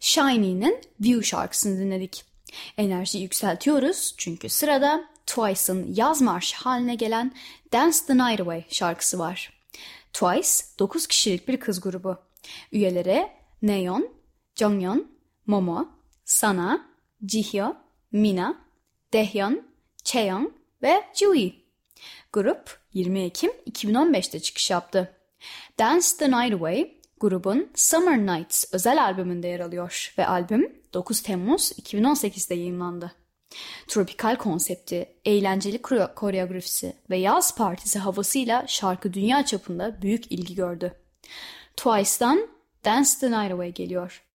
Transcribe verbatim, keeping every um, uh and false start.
Shiny'nin View şarkısını dinledik. Enerjiyi yükseltiyoruz çünkü sırada Twice'ın yaz marşı haline gelen Dance the Night Away şarkısı var. Twice dokuz kişilik bir kız grubu. Üyeleri Nayeon, Jonghyun, Momo, Sana, Jihyo, Mina, Daehyun, Chaeyoung ve Jiwi. Grup yirmi Ekim iki bin on beşte çıkış yaptı. Dance the Night Away grubun Summer Nights özel albümünde yer alıyor ve albüm dokuz Temmuz iki bin on sekizde yayımlandı. Tropikal konsepti, eğlenceli koreografisi ve yaz partisi havasıyla şarkı dünya çapında büyük ilgi gördü. Twice'dan Dance the Night Away geliyor.